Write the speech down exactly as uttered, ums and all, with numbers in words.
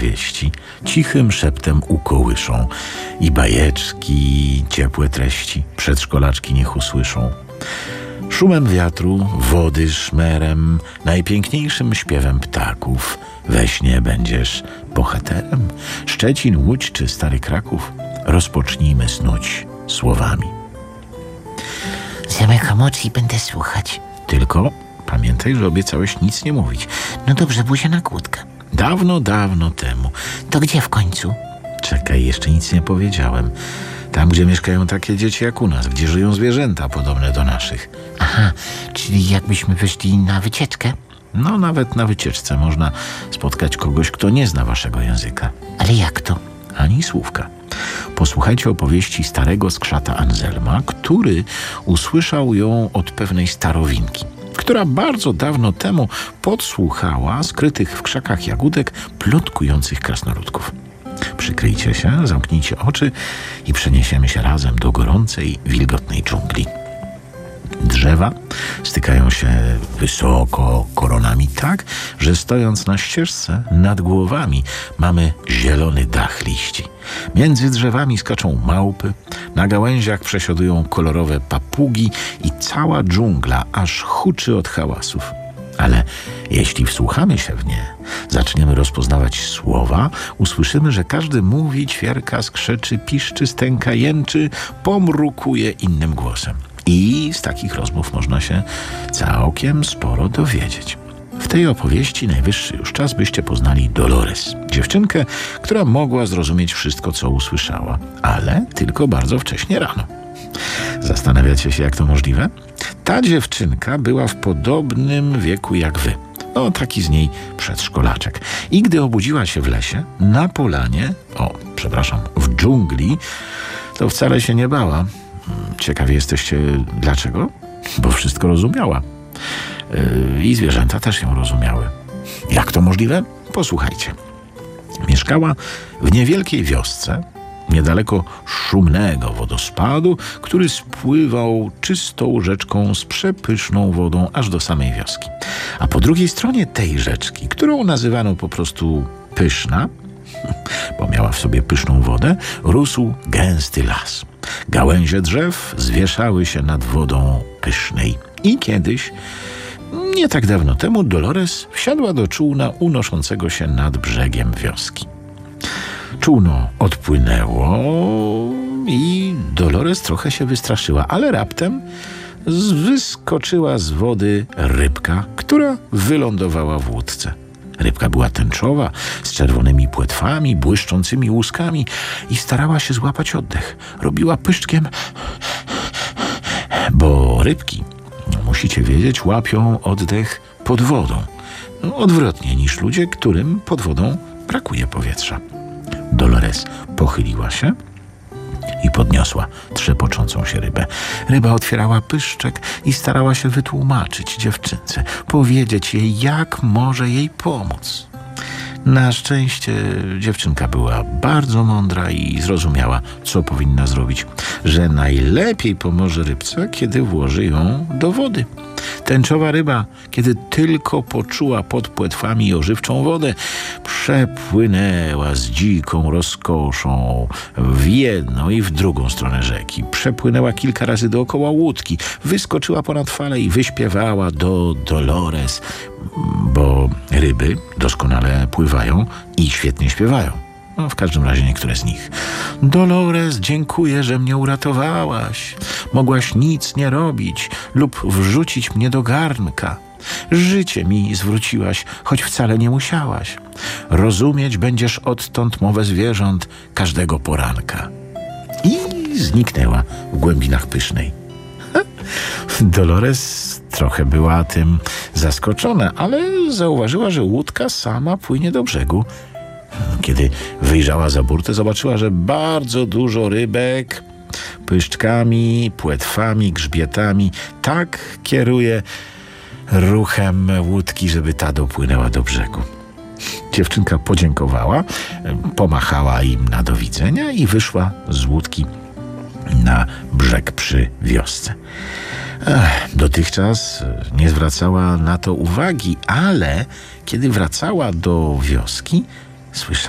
opowieści cichym szeptem ukołyszą i bajeczki, ciepłe treści przedszkolaczki niech usłyszą. Szumem wiatru, wody szmerem, najpiękniejszym śpiewem ptaków we śnie będziesz bohaterem. Szczecin, Łódź czy Stary Kraków, rozpocznijmy snuć słowami. Zamykam oczy i będę słuchać. Tylko pamiętaj, że obiecałeś nic nie mówić. No dobrze, buzia na kłódkę. Dawno, dawno temu. To gdzie w końcu? Czekaj, jeszcze nic nie powiedziałem. Tam, gdzie mieszkają takie dzieci jak u nas, gdzie żyją zwierzęta podobne do naszych. Aha, czyli jakbyśmy wyszli na wycieczkę? No, nawet na wycieczce można spotkać kogoś, kto nie zna waszego języka. Ale jak to? Ani słówka. Posłuchajcie opowieści starego skrzata Anselma, który usłyszał ją od pewnej starowinki, która bardzo dawno temu podsłuchała skrytych w krzakach jagódek plotkujących krasnoludków. Przykryjcie się, zamknijcie oczy i przeniesiemy się razem do gorącej, wilgotnej dżungli. Drzewa stykają się wysoko koronami tak, że stojąc na ścieżce nad głowami mamy zielony dach liści. Między drzewami skaczą małpy, na gałęziach przesiadują kolorowe papugi i cała dżungla aż huczy od hałasów. Ale jeśli wsłuchamy się w nie, zaczniemy rozpoznawać słowa, usłyszymy, że każdy mówi, ćwierka, skrzeczy, piszczy, stęka, jęczy, pomrukuje innym głosem. I z takich rozmów można się całkiem sporo dowiedzieć. W tej opowieści najwyższy już czas, byście poznali Dolores, dziewczynkę, która mogła zrozumieć wszystko, co usłyszała, ale tylko bardzo wcześnie rano. Zastanawiacie się, jak to możliwe? Ta dziewczynka była w podobnym wieku jak wy. No, taki z niej przedszkolaczek. I gdy obudziła się w lesie, na polanie, o, przepraszam, w dżungli, to wcale się nie bała. Ciekawi jesteście dlaczego? Bo wszystko rozumiała. Yy, I zwierzęta też ją rozumiały. Jak to możliwe? Posłuchajcie. Mieszkała w niewielkiej wiosce, niedaleko szumnego wodospadu, który spływał czystą rzeczką z przepyszną wodą aż do samej wioski. A po drugiej stronie tej rzeczki, którą nazywano po prostu Pyszna, bo miała w sobie pyszną wodę, rósł gęsty las. Gałęzie drzew zwieszały się nad wodą Pysznej. I kiedyś, nie tak dawno temu, Dolores wsiadła do czółna unoszącego się nad brzegiem wioski. Czółno odpłynęło i Dolores trochę się wystraszyła, ale raptem wyskoczyła z wody rybka, która wylądowała w łódce. Rybka była tęczowa, z czerwonymi płetwami, błyszczącymi łuskami i starała się złapać oddech. Robiła pyszczkiem, bo rybki, no musicie wiedzieć, łapią oddech pod wodą. No, odwrotnie niż ludzie, którym pod wodą brakuje powietrza. Dolores pochyliła się i podniosła trzepoczącą się rybę. Ryba otwierała pyszczek i starała się wytłumaczyć dziewczynce, powiedzieć jej, jak może jej pomóc. Na szczęście dziewczynka była bardzo mądra i zrozumiała, co powinna zrobić, że najlepiej pomoże rybce, kiedy włoży ją do wody. Tęczowa ryba, kiedy tylko poczuła pod płetwami ożywczą wodę, przepłynęła z dziką rozkoszą w jedną i w drugą stronę rzeki. Przepłynęła kilka razy dookoła łódki, wyskoczyła ponad falę i wyśpiewała do Dolores, bo ryby doskonale pływają i świetnie śpiewają. No, w każdym razie niektóre z nich. Dolores, dziękuję, że mnie uratowałaś. Mogłaś nic nie robić lub wrzucić mnie do garnka. Życie mi zwróciłaś, choć wcale nie musiałaś. Rozumieć będziesz odtąd mowę zwierząt każdego poranka. I zniknęła w głębinach Pysznej. Dolores trochę była tym zaskoczona, ale zauważyła, że łódka sama płynie do brzegu. Kiedy wyjrzała za burtę, zobaczyła, że bardzo dużo rybek pyszczkami, płetwami, grzbietami tak kieruje ruchem łódki, żeby ta dopłynęła do brzegu. Dziewczynka podziękowała, pomachała im na do widzenia i wyszła z łódki na brzeg przy wiosce. Ech, dotychczas nie zwracała na to uwagi, ale kiedy wracała do wioski, słyszała,